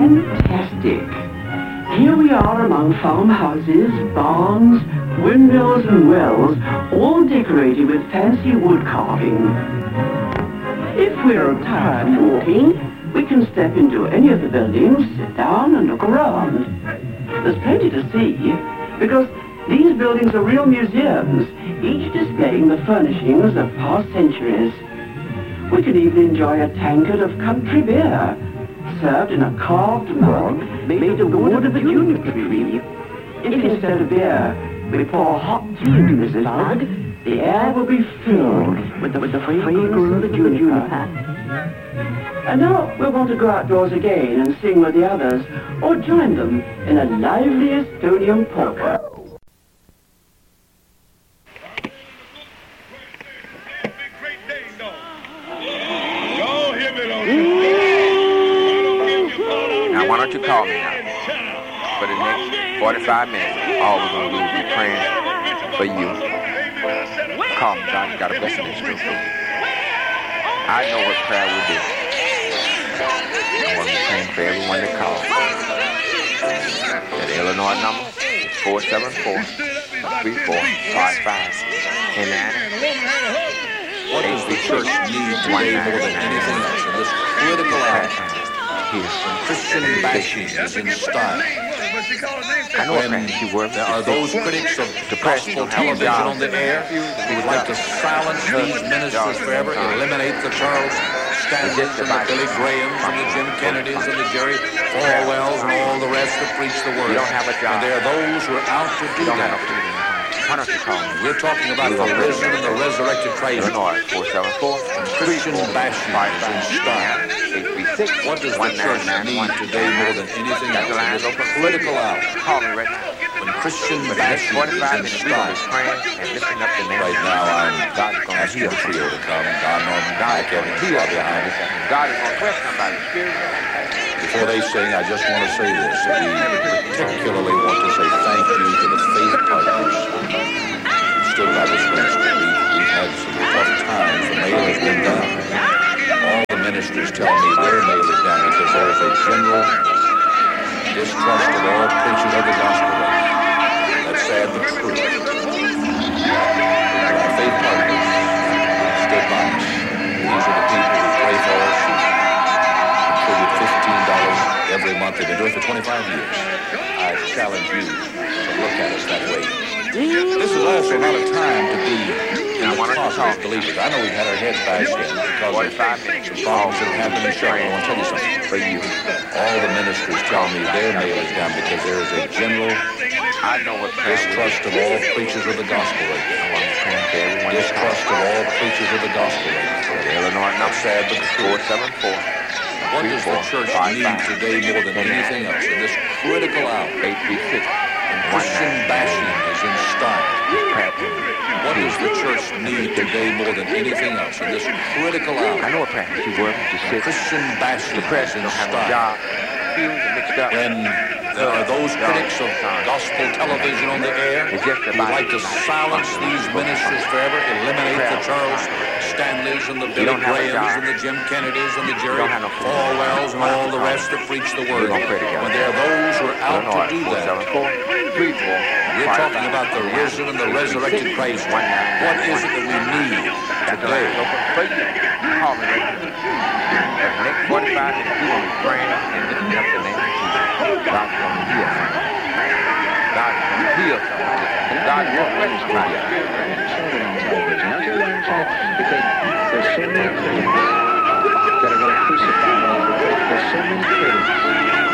fantastic. Here we are among farmhouses, barns, windmills and wells, all decorated with fancy wood carving. If we're tired of walking, we can step into any of the buildings, sit down and look around. There's plenty to see, because these buildings are real museums, each displaying the furnishings of past centuries. We can even enjoy a tankard of country beer, served in a carved mug made of the wood of the juniper tree. If instead of beer, we pour hot tea into this mug, the air will be filled with the fragrance of the juniper. And now we'll want to go outdoors again and sing with the others, or join them in a lively Estonian polka. Now why don't you call me now? For the next 45 minutes, all we're going to do is be praying for you. Call me, God, you got a blessing in store for you. I know what prayer will do. I'm going to be praying for everyone that calls. That Illinois number is 474-3455. And what does the church need today more than anything else in this critical hour? Christian bashing is in style. When there are those critics of gospel television on the air who would like to silence these ministers forever, eliminate the Charles Stanleys and the Billy Grahams and the Jim Kennedys and the Jerry Falwells and all the rest that preach the word. And there are those who are out to do that. We're talking about the risen and the resurrected Christ. Illinois 474. Christian bashing is in style. What does the church need today more than anything else in this political hour? Call me right now. When Christian bashing is in style. Right now I'm asking the trio to come. Don Norman, Kevin Shaw behind us. God is going to bless somebody. Before they sing, I just want to say this. We particularly want to say thank you to the faith partners who stood by this ministry. We've had some tough times. The mail has been down. All the ministers tell me their mail is down because there is a general distrust of all preachers of the gospel. That's sad but true. Our faith partners stood by us. These are the people who pray for us, who contribute $15 every month. They've been doing it for 25 years. I challenge you to look at us that way. This is also not a time to be in the closet as believers. I know we've had our heads bashed in because of some problems that have happened in Charlotte. I want to tell you something. For you, all the ministers tell me their mail is down because there is a general distrust of all preachers of the gospel right now. Distrust of all preachers of the gospel right now. Illinois number sad but true. 474. What does the church need today more than anything else in this critical hour? 836. Christian bashing is in style. What does the church need today more than anything else in this critical hour? I know what practice you work. Christian bashing is in style. When there are those critics of gospel television on the air who would like to silence these ministers forever, eliminate the Charles Stanleys and the Billy Grahams and the Jim Kennedys and the Jerry Falwells and all the rest that preach the word. When there are those who are out to do that, we're talking about the risen and the resurrected Christ. What is it that we need today? Call me right now. For the next 45 minutes, we will be praying and lifting up the name of Jesus. God's going to heal somebody. God is going to heal somebody. God is going to bless somebody. Because there's so many critics that are going to crucify us. There's so many critics.